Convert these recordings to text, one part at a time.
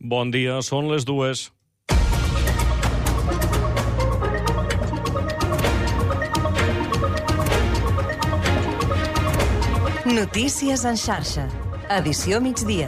Bon dia, són les 2. Notícies en xarxa. Edició migdia.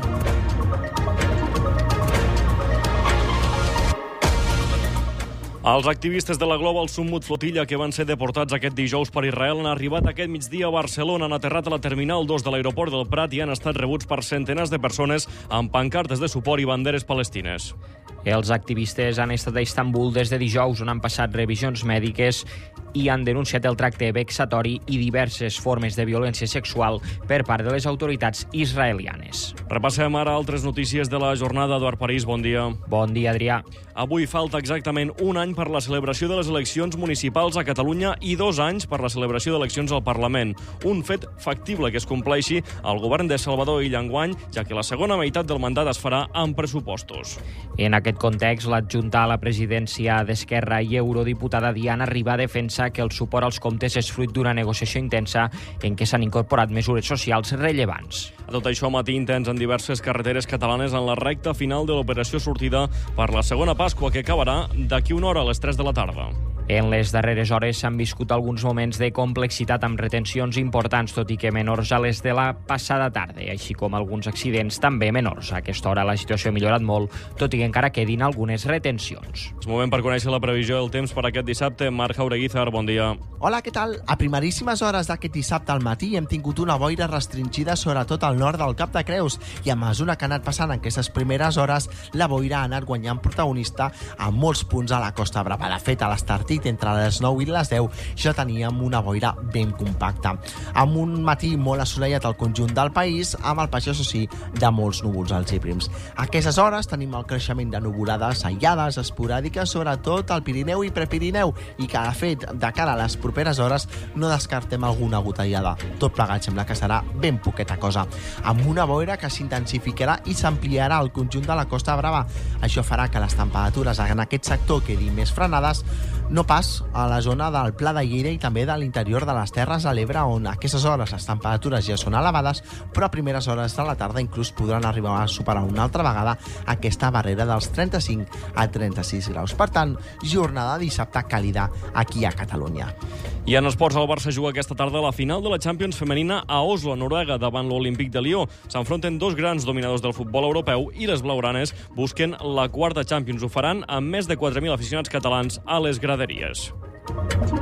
Els activistes de la Global Summit Flotilla que van ser deportats aquest dijous per Israel han arribat aquest migdia a Barcelona, han aterrat a la Terminal 2 de l'aeroport del Prat i han estat rebuts per centenars de persones amb pancartes de suport i banderes palestines. Els activistes han estat a Istanbul des de dijous, on han passat revisions mèdiques i han denunciat el tracte vexatori i diverses formes de violència sexual per part de les autoritats israelianes. Repassem ara altres notícies de la jornada. Eduard París, bon dia. Bon dia, Adrià. Avui falta exactament un any per la celebració de les eleccions municipals a Catalunya i 2 anys per la celebració d'eleccions al Parlament. Un fet factible que es compleixi al govern de Salvador Illa enguany, ja que la segona meitat del mandat es farà amb pressupostos. En aquest context, l'adjunta a la presidència d'Esquerra i eurodiputada Diana Ribà defensa que el suport als comptes és fruit d'una negociació intensa en què s'han incorporat mesures socials rellevants. A tot això, matí intens en diverses carreteres catalanes en la recta final de l'operació sortida per la segona Pasqua, que acabarà d'aquí una hora a les 3 de la tarda. En les darreres hores s'han viscut alguns moments de complexitat amb retencions importants, tot i que menors a les de la passada tarda, així com alguns accidents també menors. A aquesta hora la situació ha millorat molt, tot i que encara quedin algunes retencions. És moment per conèixer la previsió del temps per aquest dissabte. Marc Jaureguizar, bon dia. Hola, què tal? A primeríssimes hores d'aquest dissabte al matí hem tingut una boira restringida sobretot al nord del Cap de Creus i a mesura que ha anat passant en aquestes primeres hores la boira ha anat guanyant protagonista a molts punts a la Costa Brava. De fet, a l'Estartit, entre les 9 i les 10, ja teníem una boira ben compacta. Amb un matí molt assolellat al conjunt del país, amb el pas, això sí, de molts núvols alts i prims. A aquestes hores tenim el creixement de nuvolades aïllades, esporàdiques, sobretot al Pirineu i Prepirineu, i que, de fet, de cara a les properes hores, no descartem alguna gotellada. Tot plegat sembla que serà ben poqueta cosa, amb una boira que s'intensificarà i s'ampliarà al conjunt de la Costa Brava. Això farà que les temperatures en aquest sector quedin més frenades, no pas a la zona del Pla de Lleida i també de l'interior de les Terres de l'Ebre, on a aquestes hores les temperatures ja són elevades, però a primeres hores de la tarda inclús podran arribar a superar una altra vegada aquesta barrera dels 35 a 36 graus. Per tant, jornada de dissabte càlida aquí a Catalunya. I en esports, el Barça juga aquesta tarda a la final de la Champions femenina a Oslo, Noruega, davant l'Olímpic de Lió. S'enfronten dos grans dominadors del futbol europeu i les blaugranes busquen la quarta Champions. Ho faran amb més de 4.000 aficionats catalans a les graderies.